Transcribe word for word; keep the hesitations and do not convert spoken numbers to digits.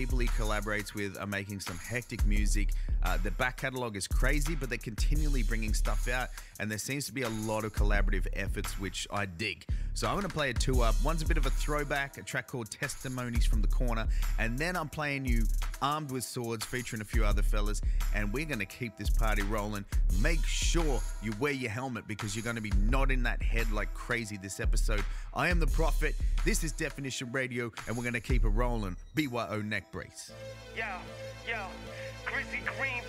people he collaborates with are making some hectic music. Uh, the back catalogue is crazy, but they're continually bringing stuff out, and there seems to be a lot of collaborative efforts, which I dig. So I'm going to play a two up. One's a bit of a throwback, a track called Testimonies from the Corner, and then I'm playing you Armed with Swords featuring a few other fellas, and we're going to keep this party rolling. Make sure you wear your helmet because you're going to be nodding that head like crazy this episode. I am the Prophet. This is Definition Radio, and we're going to keep it rolling. B Y O neck brace. Yo, yo, Grizzly Green